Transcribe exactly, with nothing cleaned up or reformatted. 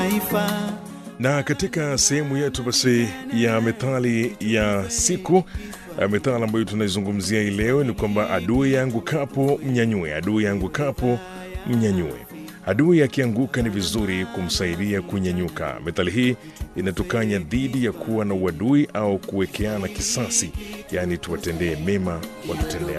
Na katika sehemu yetu basi ya methali ya siku, eh, methali ambayo tunaizungumzia hii leo ni kwamba adui yangu kapo mnyanyue, adui yangu kapo mnyanyue. Adui akianguka ni vizuri kumsaidia kunyanyuka. Methali hii inatukanya dhidi ya kuwa na uadui au kuwekeana kisasi, yaani tuwatendee mema watutendea